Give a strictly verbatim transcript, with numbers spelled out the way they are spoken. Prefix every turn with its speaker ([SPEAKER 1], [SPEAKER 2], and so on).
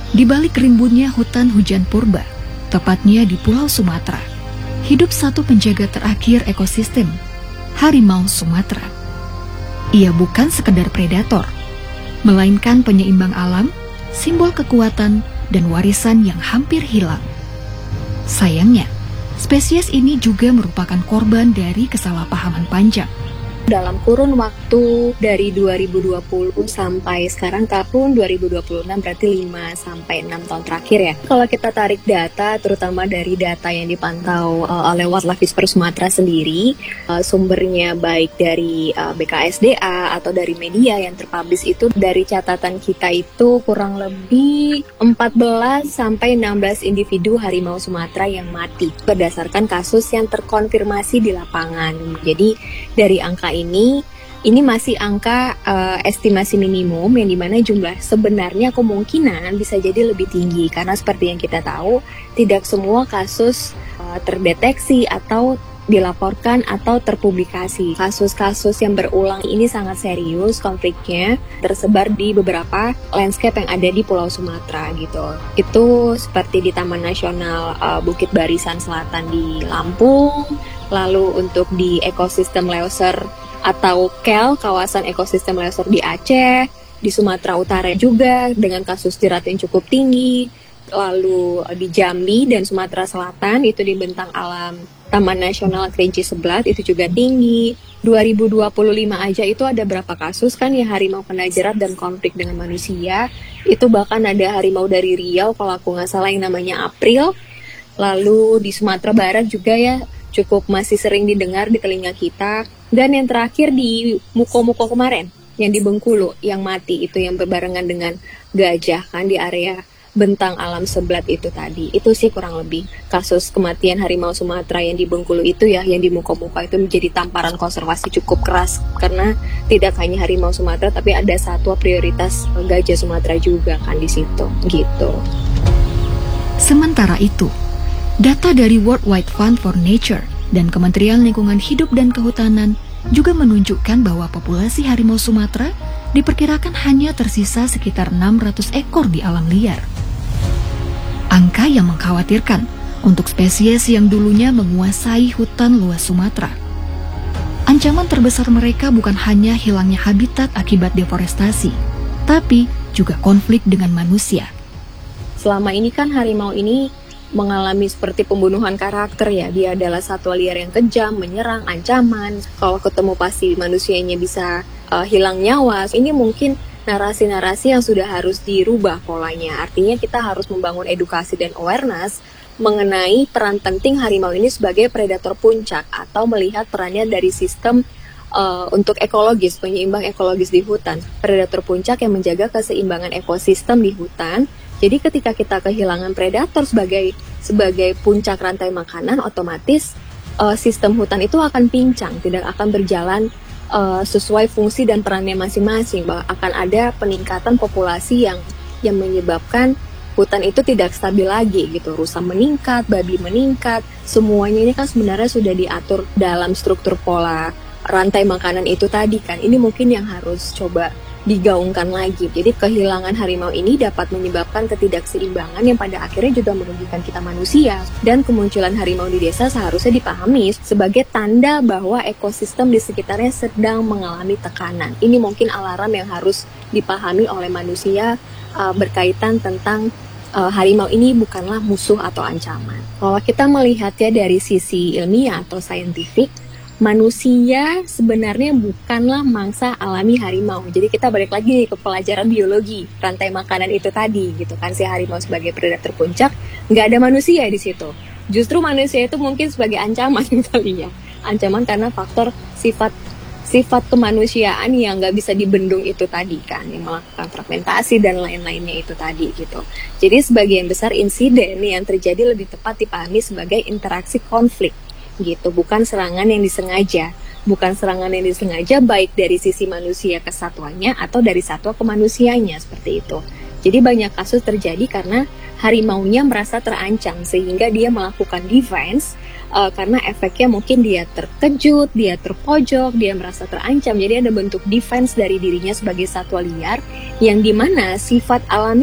[SPEAKER 1] Di balik rimbunnya hutan hujan purba, tepatnya di Pulau Sumatera, hidup satu penjaga terakhir ekosistem, harimau Sumatera. Ia bukan sekedar predator, melainkan penyeimbang alam, simbol kekuatan, dan warisan yang hampir hilang. Sayangnya, spesies ini juga merupakan korban dari kesalahpahaman panjang.
[SPEAKER 2] Dalam kurun waktu dari dua ribu dua puluh sampai sekarang tahun dua ribu dua puluh enam, berarti lima sampai enam tahun terakhir ya. Kalau kita tarik data, terutama dari data yang dipantau uh, oleh Wildlife Whisperer Sumatera sendiri, uh, sumbernya baik dari uh, B K S D A atau dari media yang terpublish, itu dari catatan kita itu kurang lebih empat belas sampai enam belas individu harimau Sumatera yang mati berdasarkan kasus yang terkonfirmasi di lapangan. Jadi dari angka ini ini masih angka uh, estimasi minimum, yang dimana jumlah sebenarnya kemungkinan bisa jadi lebih tinggi, karena seperti yang kita tahu tidak semua kasus uh, terdeteksi atau dilaporkan atau terpublikasi. Kasus-kasus yang berulang ini sangat serius konfliknya, tersebar di beberapa landscape yang ada di Pulau Sumatera gitu. Itu seperti di Taman Nasional uh, Bukit Barisan Selatan di Lampung, lalu untuk di ekosistem Leuser atau K E L, kawasan ekosistem Leuser di Aceh, di Sumatera Utara juga dengan kasus jerat yang cukup tinggi, lalu di Jambi dan Sumatera Selatan itu di bentang alam Taman Nasional Kerinci Seblat itu juga tinggi. dua ribu dua puluh lima aja itu ada berapa kasus kan ya harimau kena jerat dan konflik dengan manusia. Itu bahkan ada harimau dari Riau kalau aku nggak salah yang namanya April. Lalu di Sumatera Barat juga ya cukup masih sering didengar di telinga kita. Dan yang terakhir di Muko-Muko kemarin, yang di Bengkulu, yang mati itu yang berbarengan dengan gajah kan di area bentang alam Seblat itu tadi. Itu sih kurang lebih kasus kematian harimau Sumatera yang di Bengkulu itu ya, yang di Muko-Muko itu menjadi tamparan konservasi cukup keras, karena tidak hanya harimau Sumatera tapi ada satwa prioritas gajah Sumatera juga kan di situ gitu.
[SPEAKER 1] Sementara itu, data dari World Wide Fund for Nature dan Kementerian Lingkungan Hidup dan Kehutanan juga menunjukkan bahwa populasi harimau Sumatera diperkirakan hanya tersisa sekitar enam ratus ekor di alam liar. Angka yang mengkhawatirkan untuk spesies yang dulunya menguasai hutan luas Sumatera. Ancaman terbesar mereka bukan hanya hilangnya habitat akibat deforestasi, tapi juga konflik dengan manusia.
[SPEAKER 2] Selama ini kan harimau ini mengalami seperti pembunuhan karakter ya. Dia adalah satwa liar yang kejam, menyerang, ancaman. Kalau ketemu pasti manusianya bisa uh, hilang nyawa. Ini mungkin narasi-narasi yang sudah harus dirubah polanya. Artinya kita harus membangun edukasi dan awareness mengenai peran penting harimau ini sebagai predator puncak, atau melihat perannya dari sistem uh, untuk ekologis, penyeimbang ekologis di hutan. Predator puncak yang menjaga keseimbangan ekosistem di hutan. Jadi ketika kita kehilangan predator sebagai sebagai puncak rantai makanan, otomatis uh, sistem hutan itu akan pincang, tidak akan berjalan uh, sesuai fungsi dan perannya masing-masing. Bahwa akan ada peningkatan populasi yang yang menyebabkan hutan itu tidak stabil lagi gitu. Rusa meningkat, babi meningkat, semuanya ini kan sebenarnya sudah diatur dalam struktur pola rantai makanan itu tadi kan. Ini mungkin yang harus coba digaungkan lagi. Jadi kehilangan harimau ini dapat menyebabkan ketidakseimbangan yang pada akhirnya juga merugikan kita manusia. Dan kemunculan harimau di desa seharusnya dipahami sebagai tanda bahwa ekosistem di sekitarnya sedang mengalami tekanan. Ini mungkin alarm yang harus dipahami oleh manusia uh, berkaitan tentang uh, harimau ini bukanlah musuh atau ancaman. Kalau kita melihatnya dari sisi ilmiah atau saintifik, manusia sebenarnya bukanlah mangsa alami harimau. Jadi kita balik lagi ke pelajaran biologi rantai makanan itu tadi gitu kan, si harimau sebagai predator puncak, nggak ada manusia di situ. Justru manusia itu mungkin sebagai ancaman kalinya, ancaman karena faktor sifat sifat kemanusiaan yang nggak bisa dibendung itu tadi kan, yang melakukan fragmentasi dan lain-lainnya itu tadi gitu. Jadi sebagian besar insiden yang terjadi lebih tepat dipahami sebagai interaksi konflik gitu, bukan serangan yang disengaja, bukan serangan yang disengaja baik dari sisi manusia ke satwanya atau dari satwa ke manusianya, seperti itu. Jadi banyak kasus terjadi karena harimaunya merasa terancam sehingga dia melakukan defense, uh, karena efeknya mungkin dia terkejut, dia terpojok, dia merasa terancam. Jadi ada bentuk defense dari dirinya sebagai satwa liar yang dimana sifat alami